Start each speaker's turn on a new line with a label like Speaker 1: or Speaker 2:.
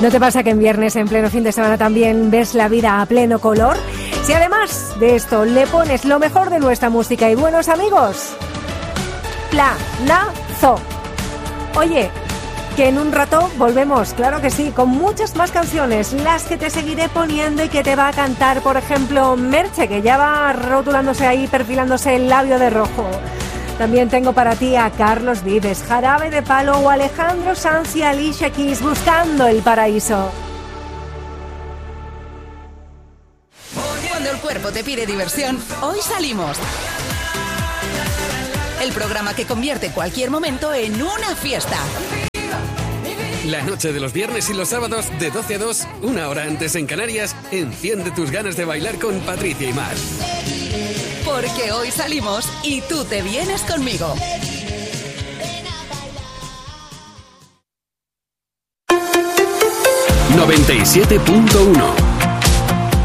Speaker 1: ¿No te pasa que en viernes, en pleno fin de semana, también ves la vida a pleno color? Si además de esto le pones lo mejor de nuestra música y buenos amigos, planazo. Oye, que en un rato volvemos, claro que sí, con muchas más canciones, las que te seguiré poniendo y que te va a cantar, por ejemplo, Merche, que ya va rotulándose ahí, perfilándose el labio de rojo. También tengo para ti a Carlos Vives, Jarabe de Palo o Alejandro Sanz y Alicia Keys, Buscando el Paraíso.
Speaker 2: Cuando el cuerpo te pide diversión, hoy salimos. El programa que convierte cualquier momento en una fiesta.
Speaker 3: La noche de los viernes y los sábados de 12 a 2, una hora antes en Canarias, enciende tus ganas de bailar con Patricia y Mar.
Speaker 2: Porque hoy salimos y tú te vienes conmigo.
Speaker 3: ¡97.1!